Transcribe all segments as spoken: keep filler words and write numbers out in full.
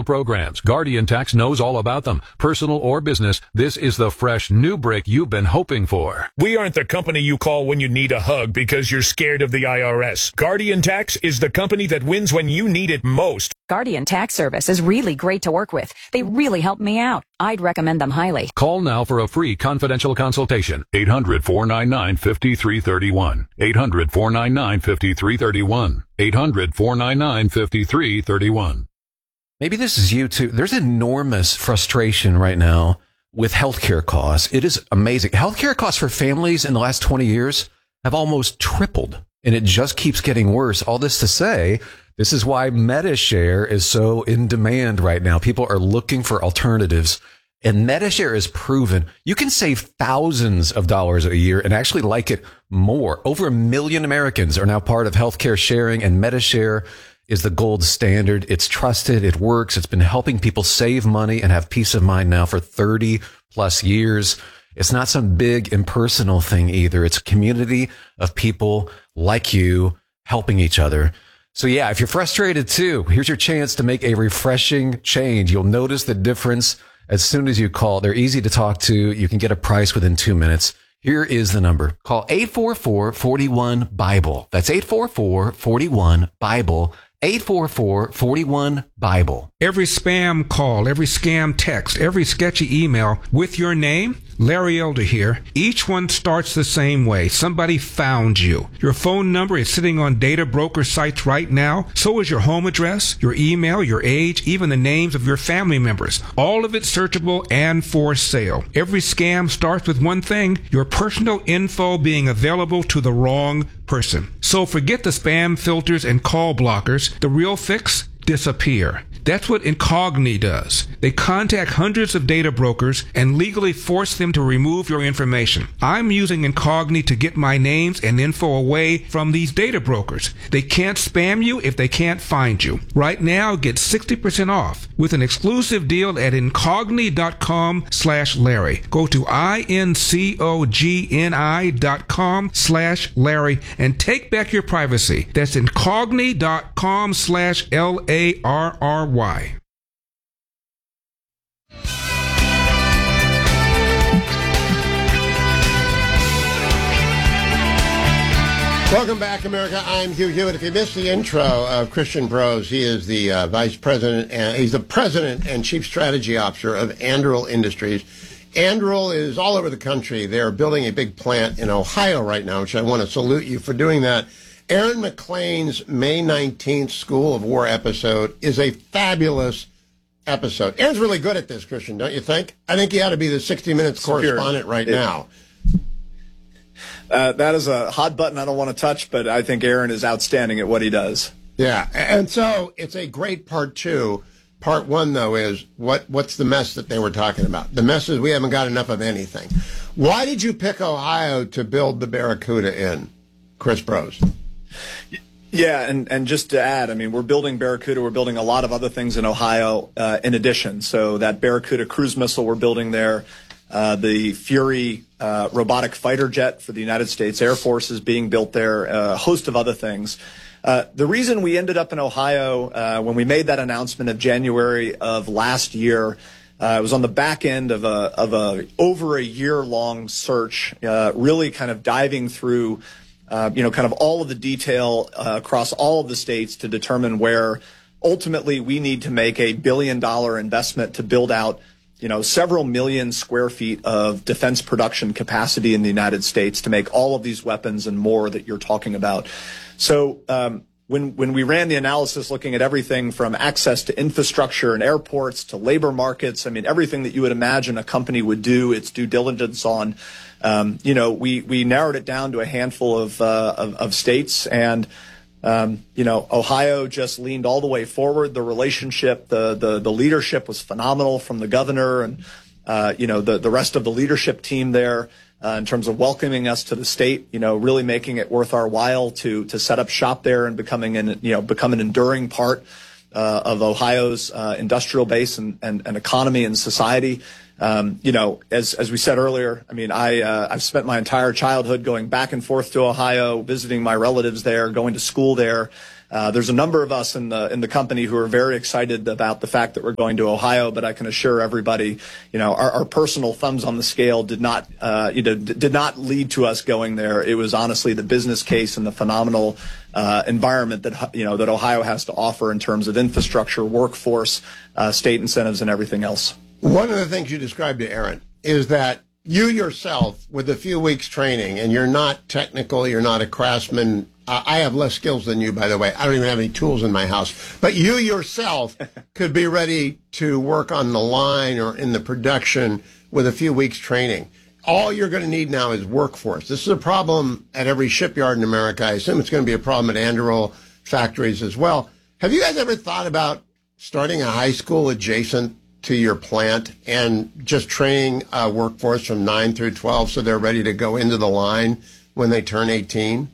programs. Guardian Tax knows all about them. Personal or business, this is the fresh new brick you've been hoping for. We aren't the company you call when you need a hug because you're scared of the I R S. Guardian Tax is the company that wins when you need it most. Guardian Tax Service is really great to work with. They really helped me out. I'd recommend them highly. Call now for a free confidential consultation. eight hundred, four nine nine, five three three one. eight hundred, four nine nine, five three three one. eight hundred, four nine nine, five three three one. Maybe this is you too. There's enormous frustration right now with healthcare costs. It is amazing. Healthcare costs for families in the last twenty years have almost tripled, and it just keeps getting worse. All this to say, this is why MediShare is so in demand right now. People are looking for alternatives, and MediShare is proven you can save thousands of dollars a year and actually like it more. Over a million Americans are now part of healthcare sharing, and MediShare is the gold standard. It's trusted. It works. It's been helping people save money and have peace of mind now for thirty plus years. It's not some big impersonal thing either. It's a community of people like you helping each other. So yeah, if you're frustrated too, here's your chance to make a refreshing change. You'll notice the difference as soon as you call. They're easy to talk to. You can get a price within two minutes. Here is the number. Call eight four four, four one, BIBLE. That's eight four four, four one, BIBLE. eight four four, four one, BIBLE. Every spam call, every scam text, every sketchy email with your name, Larry Elder here, each one starts the same way. Somebody found you. Your phone number is sitting on data broker sites right now. So is your home address, your email, your age, even the names of your family members. All of it searchable and for sale. Every scam starts with one thing, your personal info being available to the wrong person. So forget the spam filters and call blockers. The real fix? Disappear. That's what Incogni does. They contact hundreds of data brokers and legally force them to remove your information. I'm using Incogni to get my names and info away from these data brokers. They can't spam you if they can't find you. Right now, get sixty percent off with an exclusive deal at Incogni.com slash Larry. Go to I-N-C-O-G-N-I dot com slash Larry and take back your privacy. That's Incogni.com slash L A R R Y. Why? Welcome back, America. I'm Hugh Hewitt. If you missed the intro of Christian Brose, he is the uh, vice president, and he's the president and chief strategy officer of Anduril Industries. Anduril is all over the country. They're building a big plant in Ohio right now, which I want to salute you for doing that. Aaron McClain's May nineteenth School of War episode is a fabulous episode. Aaron's really good at this, Christian, don't you think? I think he ought to be the sixty minutes correspondent right it, now. Uh, that is a hot button I don't want to touch, but I think Aaron is outstanding at what he does. Yeah, and so it's a great part two. Part one, though, is what what's the mess that they were talking about? The mess is we haven't got enough of anything. Why did you pick Ohio to build the Barracuda in, Chris Brose? Yeah, and, and just to add, I mean, we're building Barracuda. We're building a lot of other things in Ohio uh, in addition. So that Barracuda cruise missile we're building there, uh, the Fury uh, robotic fighter jet for the United States Air Force is being built there, a host of other things. Uh, the reason we ended up in Ohio uh, when we made that announcement of January of last year, uh, it was on the back end of a, of a over a year-long search, uh, really kind of diving through Uh, you know, kind of all of the detail uh, across all of the states to determine where ultimately we need to make a billion dollar investment to build out, you know, several million square feet of defense production capacity in the United States to make all of these weapons and more that you're talking about. So um, when when we ran the analysis looking at everything from access to infrastructure and airports to labor markets, I mean, everything that you would imagine a company would do its due diligence on, Um, you know, we, we narrowed it down to a handful of, uh, of, of states, and, um, you know, Ohio just leaned all the way forward. The relationship, the, the, the leadership was phenomenal from the governor and, uh, you know, the, the rest of the leadership team there, uh, in terms of welcoming us to the state, you know, really making it worth our while to, to set up shop there and becoming an, you know, become an enduring part, uh, of Ohio's, uh, industrial base and, and, and economy and society. Um, you know, as as we said earlier, I mean, I uh, I've spent my entire childhood going back and forth to Ohio, visiting my relatives there, going to school there. Uh, there's a number of us in the in the company who are very excited about the fact that we're going to Ohio, but I can assure everybody, you know, our, our personal thumbs on the scale did not, uh, you know, d- did not lead to us going there. It was honestly the business case and the phenomenal uh, environment that you know that Ohio has to offer in terms of infrastructure, workforce, uh, state incentives, and everything else. One of the things you described to Aaron is that you yourself, with a few weeks training, and you're not technical, you're not a craftsman. Uh, I have less skills than you, by the way. I don't even have any tools in my house. But you yourself could be ready to work on the line or in the production with a few weeks training. All you're going to need now is workforce. This is a problem at every shipyard in America. I assume it's going to be a problem at Anduril factories as well. Have you guys ever thought about starting a high school adjacent to your plant and just training a workforce from nine through twelve so they're ready to go into the line when they turn eighteen?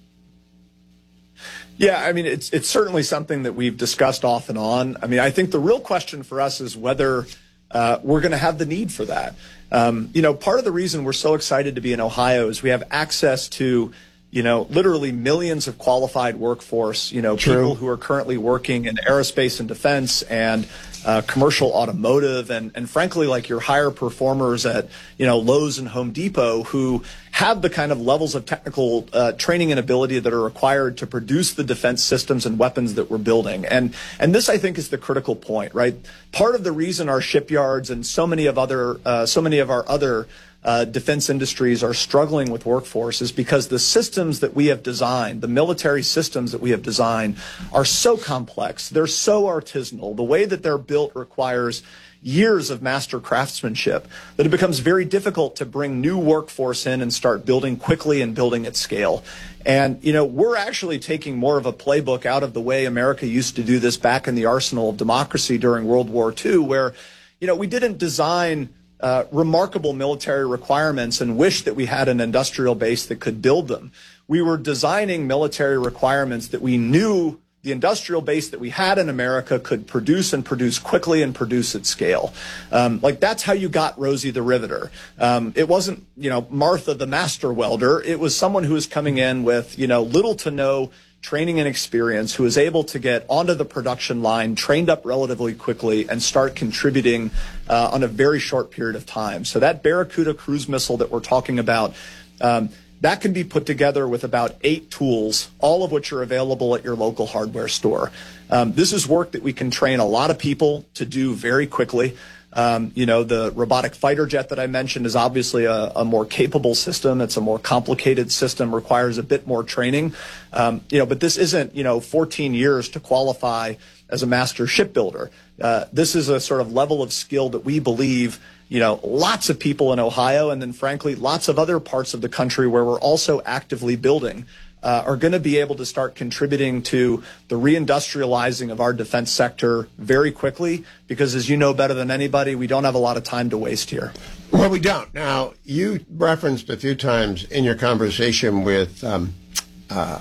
Yeah, I mean, it's it's certainly something that we've discussed off and on. I mean, I think the real question for us is whether uh, we're going to have the need for that. Um, you know, part of the reason we're so excited to be in Ohio is we have access to, you know, literally millions of qualified workforce, you know, True. people who are currently working in aerospace and defense and uh, commercial automotive and, and frankly, like your higher performers at, you know, Lowe's and Home Depot who have the kind of levels of technical uh, training and ability that are required to produce the defense systems and weapons that we're building. And and this, I think, is the critical point, right? Part of the reason our shipyards and so many of other uh, so many of our other Uh, defense industries are struggling with workforce is because the systems that we have designed, the military systems that we have designed, are so complex. They're so artisanal. The way that they're built requires years of master craftsmanship that it becomes very difficult to bring new workforce in and start building quickly and building at scale. And, you know, we're actually taking more of a playbook out of the way America used to do this back in the arsenal of democracy during World War Two, where, you know, we didn't design Uh, remarkable military requirements and wish that we had an industrial base that could build them. We were designing military requirements that we knew the industrial base that we had in America could produce and produce quickly and produce at scale. Um, like that's how you got Rosie the Riveter. Um, it wasn't, you know, Martha the master welder. It was someone who was coming in with, you know, little to no training and experience, who is able to get onto the production line, trained up relatively quickly, and start contributing uh, on a very short period of time. So that Barracuda cruise missile that we're talking about, um, that can be put together with about eight tools, all of which are available at your local hardware store. Um, this is work that we can train a lot of people to do very quickly. Um, you know, the robotic fighter jet that I mentioned is obviously a, a more capable system. It's a more complicated system, requires a bit more training. Um, you know, but this isn't, you know, fourteen years to qualify as a master shipbuilder. Uh, this is a sort of level of skill that we believe, you know, lots of people in Ohio and then frankly, lots of other parts of the country where we're also actively building Uh, are going to be able to start contributing to the reindustrializing of our defense sector very quickly because, as you know better than anybody, we don't have a lot of time to waste here. Well, we don't. Now, you referenced a few times in your conversation with um, uh,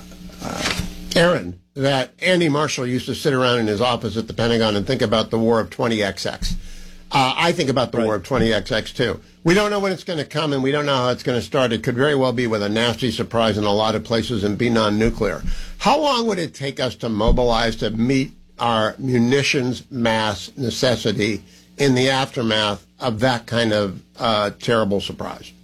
uh, Aaron that Andy Marshall used to sit around in his office at the Pentagon and think about the war of twenty X X. Uh, I think about the Right. war of twenty X X too. We don't know when it's going to come, and we don't know how it's going to start. It could very well be with a nasty surprise in a lot of places and be non-nuclear. How long would it take us to mobilize to meet our munitions mass necessity in the aftermath of that kind of uh, terrible surprise?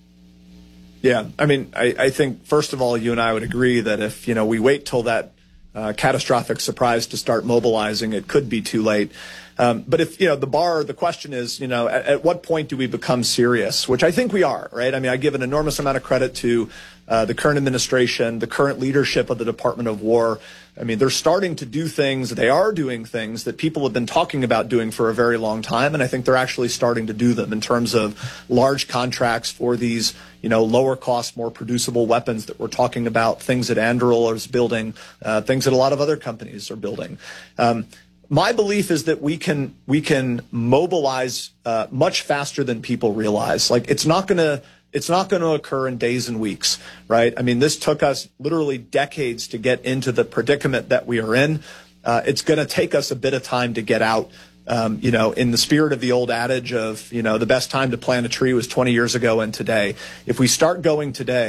Yeah, I mean, I, I think, first of all, you and I would agree that if, you know, we wait till that uh, catastrophic surprise to start mobilizing, it could be too late. Um, but if, you know, the bar, the question is, you know, at, at what point do we become serious? Which I think we are, right? I mean, I give an enormous amount of credit to uh, the current administration, the current leadership of the Department of War. I mean, they're starting to do things, they are doing things that people have been talking about doing for a very long time, and I think they're actually starting to do them in terms of large contracts for these, you know, lower cost, more producible weapons that we're talking about, things that Anduril is building, uh, things that a lot of other companies are building. Um, My belief is that we can we can mobilize uh, much faster than people realize. Like it's not gonna it's not gonna occur in days and weeks, right? I mean, this took us literally decades to get into the predicament that we are in. Uh, it's gonna take us a bit of time to get out. Um, you know, in the spirit of the old adage of, you know, the best time to plant a tree was twenty years ago and today. If we start going today,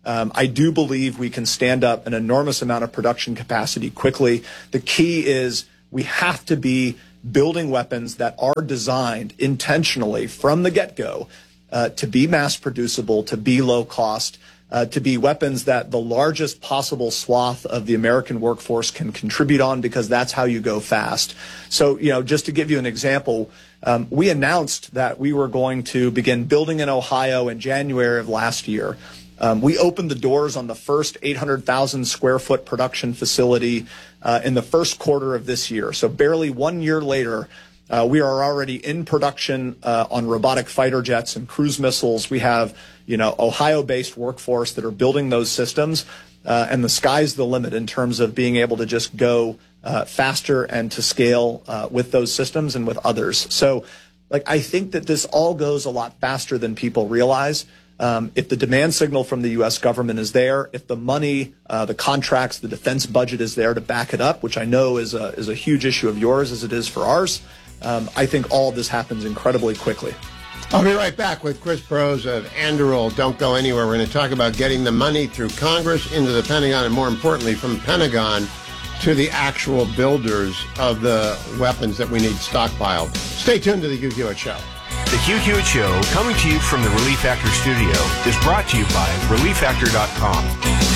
Um, I do believe we can stand up an enormous amount of production capacity quickly. The key is we have to be building weapons that are designed intentionally from the get-go uh, to be mass producible, to be low cost, uh, to be weapons that the largest possible swath of the American workforce can contribute on, because that's how you go fast. So, you know, just to give you an example, um, we announced that we were going to begin building in Ohio in January of last year. Um, we opened the doors on the first eight hundred thousand square foot production facility uh, in the first quarter of this year. So barely one year later, uh, we are already in production uh, on robotic fighter jets and cruise missiles. We have, you know, Ohio-based workforce that are building those systems, uh, and the sky's the limit in terms of being able to just go uh, faster and to scale uh, with those systems and with others. So, like, I think that this all goes a lot faster than people realize. Um, if the demand signal from the U S government is there, if the money, uh, the contracts, the defense budget is there to back it up, which I know is a, is a huge issue of yours as it is for ours, um, I think all of this happens incredibly quickly. I'll be right back with Chris Brose of Anduril. Don't go anywhere. We're going to talk about getting the money through Congress into the Pentagon, and more importantly, from the Pentagon to the actual builders of the weapons that we need stockpiled. Stay tuned to the Hugh Hewitt Show. The Hugh Hewitt Show, coming to you from the Relief Factor studio, is brought to you by relief factor dot com.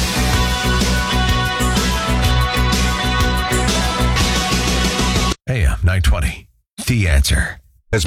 A M nine twenty, The Answer. As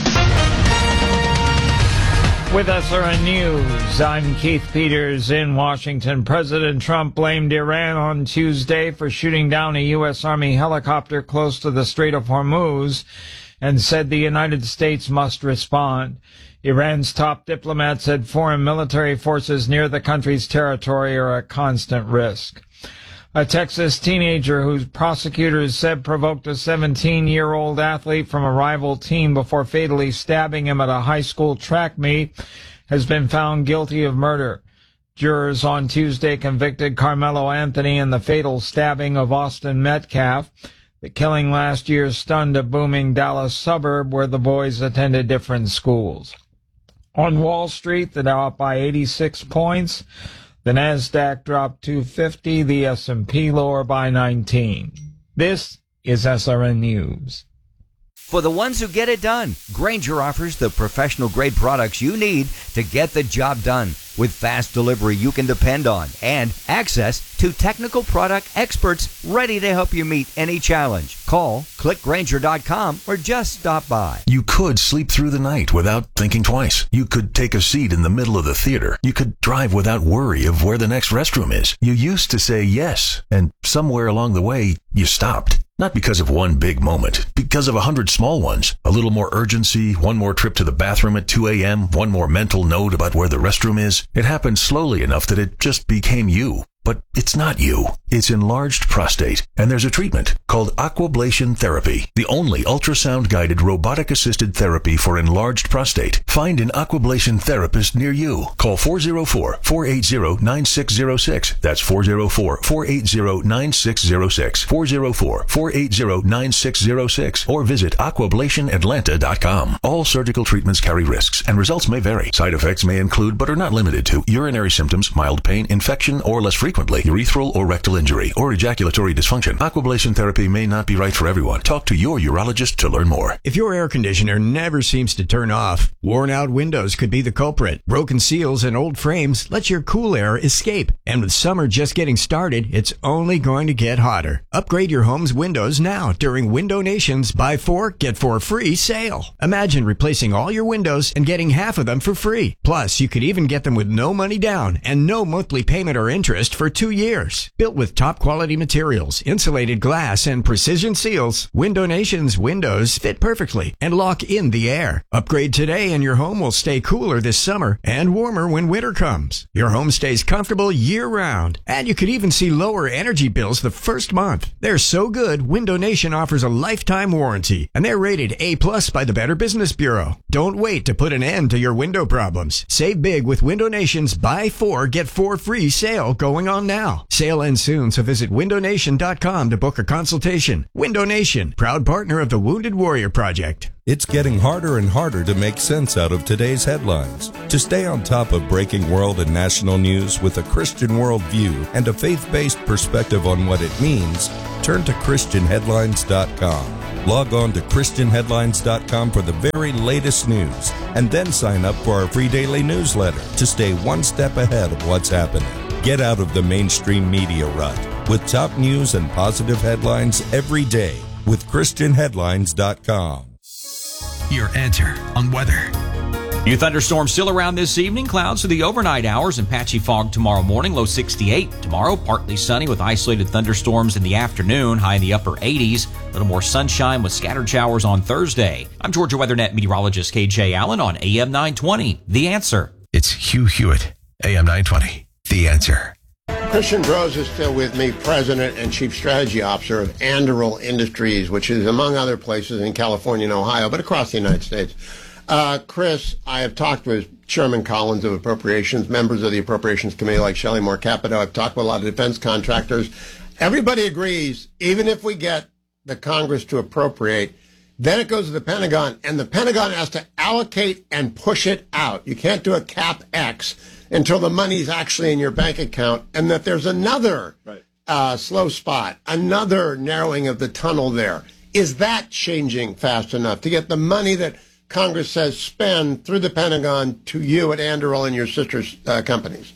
With S R N News, I'm Keith Peters in Washington. President Trump blamed Iran on Tuesday for shooting down a U S Army helicopter close to the Strait of Hormuz, and said the United States must respond. Iran's top diplomat said foreign military forces near the country's territory are at constant risk. A Texas teenager whose prosecutors said provoked a seventeen-year-old athlete from a rival team before fatally stabbing him at a high school track meet has been found guilty of murder. Jurors on Tuesday convicted Carmelo Anthony in the fatal stabbing of Austin Metcalf. The killing last year stunned a booming Dallas suburb where the boys attended different schools. On Wall Street, the Dow up by eighty-six points. The Nasdaq dropped two fifty, the S and P lower by nineteen. This is S R N News. For the ones who get it done, Grainger offers the professional-grade products you need to get the job done, with fast delivery you can depend on and access to technical product experts ready to help you meet any challenge. Call, click Grainger dot com, or just stop by. You could sleep through the night without thinking twice. You could take a seat in the middle of the theater. You could drive without worry of where the next restroom is. You used to say yes, and somewhere along the way, you stopped. Not because of one big moment, because of a hundred small ones. A little more urgency, one more trip to the bathroom at two a.m., one more mental note about where the restroom is. It happened slowly enough that it just became you. But it's not you. It's enlarged prostate. And there's a treatment called Aquablation Therapy, the only ultrasound-guided robotic-assisted therapy for enlarged prostate. Find an Aquablation therapist near you. Call four oh four, four eight zero, nine six zero six. That's four oh four, four eight zero, nine six zero six. four oh four, four eight zero, nine six zero six. Or visit aquablation atlanta dot com. All surgical treatments carry risks, and results may vary. Side effects may include, but are not limited to, urinary symptoms, mild pain, infection, or less frequent frequently, urethral or rectal injury, or ejaculatory dysfunction. Aquablation therapy may not be right for everyone. Talk to your urologist to learn more. If your air conditioner never seems to turn off, worn out windows could be the culprit. Broken seals and old frames let your cool air escape. And with summer just getting started, it's only going to get hotter. Upgrade your home's windows now during Window Nation's Buy Four, Get Four Free sale. Imagine replacing all your windows and getting half of them for free. Plus, you could even get them with no money down and no monthly payment or interest for two years. Built with top quality materials, insulated glass, and precision seals, Window Nation's windows fit perfectly and lock in the air. Upgrade today and your home will stay cooler this summer and warmer when winter comes. Your home stays comfortable year-round, and you could even see lower energy bills the first month. They're so good, Window Nation offers a lifetime warranty, and they're rated A plus by the Better Business Bureau. Don't wait to put an end to your window problems. Save big with Window Nation's Buy Four, Get Four Free sale going on now. Sale ends soon, so visit window nation dot com to book a consultation. Window Nation, proud partner of the Wounded Warrior Project. It's getting harder and harder to make sense out of today's headlines. To stay on top of breaking world and national news with a Christian worldview and a faith-based perspective on what it means, turn to Christian Headlines dot com. Log on to Christian Headlines dot com for the very latest news, and then sign up for our free daily newsletter to stay one step ahead of what's happening. Get out of the mainstream media rut with top news and positive headlines every day with Christian Headlines dot com. Your answer on weather. New thunderstorms still around this evening. Clouds for the overnight hours and patchy fog tomorrow morning. Low sixty-eight. Tomorrow, partly sunny with isolated thunderstorms in the afternoon. High in the upper eighties. A little more sunshine with scattered showers on Thursday. I'm Georgia WeatherNet meteorologist K J Allen on A M nine twenty. The Answer. It's Hugh Hewitt, A M nine twenty. The Answer. Christian Brose is still with me, President and Chief Strategy Officer of Anduril Industries, which is, among other places, in California and Ohio, but across the United States. Uh, Chris, I have talked with Chairman Collins of Appropriations, members of the Appropriations Committee like Shelley Moore Capito. I've talked with a lot of defense contractors. Everybody agrees, even if we get the Congress to appropriate, then it goes to the Pentagon, and the Pentagon has to allocate and push it out. You can't do a cap X until the money's actually in your bank account, and that there's another right. uh, slow spot, another narrowing of the tunnel there. Is that changing fast enough to get the money that Congress says spend through the Pentagon to you at Anduril and your sister uh, companies?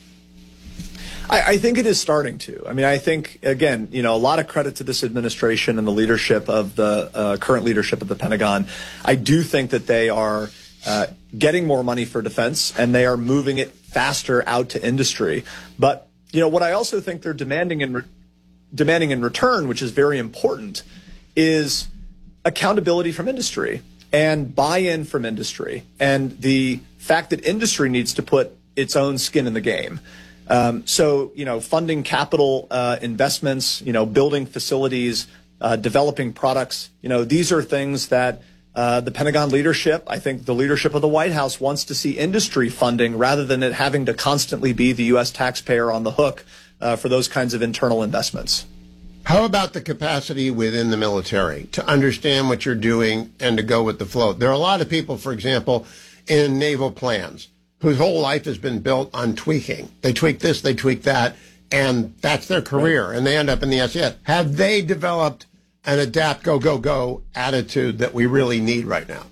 I, I think it is starting to. I mean, I think, again, you know, a lot of credit to this administration and the leadership of the uh, current leadership of the Pentagon. I do think that they are uh, getting more money for defense, and they are moving it faster out to industry. But, you know, what I also think they're demanding in, re- demanding in return, which is very important, is accountability from industry and buy-in from industry, and the fact that industry needs to put its own skin in the game. Um, so, you know, funding capital uh, investments, you know, building facilities, uh, developing products, you know, these are things that uh, the Pentagon leadership, I think the leadership of the White House wants to see industry funding rather than it having to constantly be the U S taxpayer on the hook uh, for those kinds of internal investments. How about the capacity within the military to understand what you're doing and to go with the flow? There are a lot of people, for example, in naval plans whose whole life has been built on tweaking. They tweak this, they tweak that, and that's their career, and they end up in the S E S. Have they developed an adapt, go, go, go attitude that we really need right now?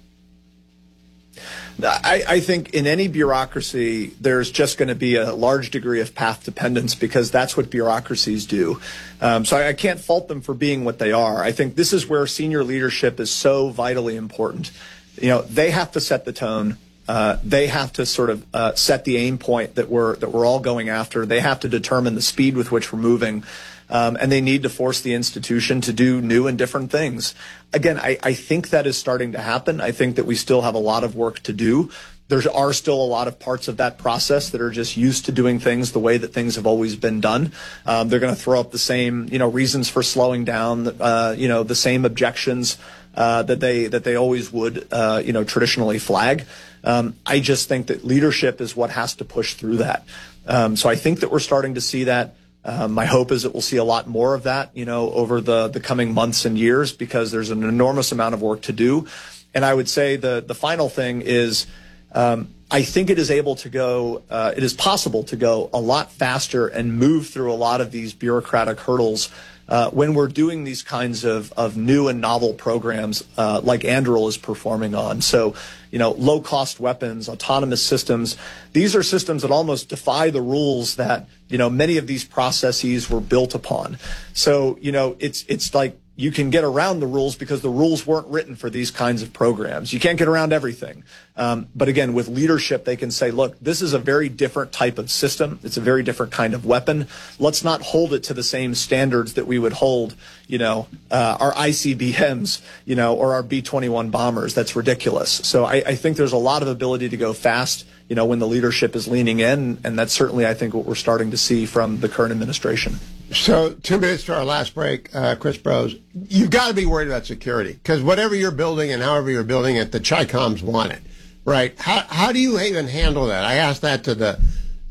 I, I think in any bureaucracy, there's just going to be a large degree of path dependence because that's what bureaucracies do. Um, so I, I can't fault them for being what they are. I think this is where senior leadership is so vitally important. You know, they have to set the tone. Uh, they have to sort of uh, set the aim point that we're that we're all going after. They have to determine the speed with which we're moving. Um, and they need to force the institution to do new and different things. Again, I, I think that is starting to happen. I think that we still have a lot of work to do. There are still a lot of parts of that process that are just used to doing things the way that things have always been done. Um, they're going to throw up the same, you know, reasons for slowing down, uh, you know, the same objections uh, that they that they always would, uh, you know, traditionally flag. Um, I just think that leadership is what has to push through that. Um, so I think that we're starting to see that. Um, my hope is that we'll see a lot more of that, you know, over the, the coming months and years because there's an enormous amount of work to do. And I would say the, the final thing is um, I think it is able to go, uh, it is possible to go a lot faster and move through a lot of these bureaucratic hurdles uh, when we're doing these kinds of, of new and novel programs uh, like Anduril is performing on. So, you know, low-cost weapons, autonomous systems, these are systems that almost defy the rules that, you know, many of these processes were built upon. So, you know, it's it's like you can get around the rules because the rules weren't written for these kinds of programs. You can't get around everything. Um, but again, with leadership, they can say, look, this is a very different type of system. It's a very different kind of weapon. Let's not hold it to the same standards that we would hold, you know, uh, our I C B Ms, you know, or our B twenty-one bombers. That's ridiculous. So I, I think there's a lot of ability to go fast, you know, when the leadership is leaning in. And that's certainly, I think, what we're starting to see from the current administration. So two minutes to our last break, uh, Chris Brose. You've got to be worried about security because whatever you're building and however you're building it, the Chi Coms want it, right? How how do you even handle that? I asked that to the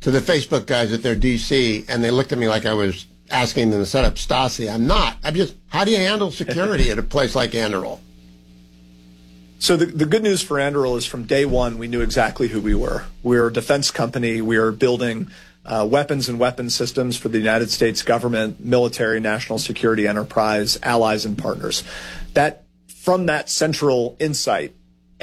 to the Facebook guys at their D C, and they looked at me like I was asking them to set up Stasi. I'm not. I'm just, how do you handle security at a place like Anduril? So the, the good news for Anduril is from day one, we knew exactly who we were. We're a defense company. We are building uh, weapons and weapon systems for the United States government, military, national security enterprise, allies, and partners. That, from that central insight,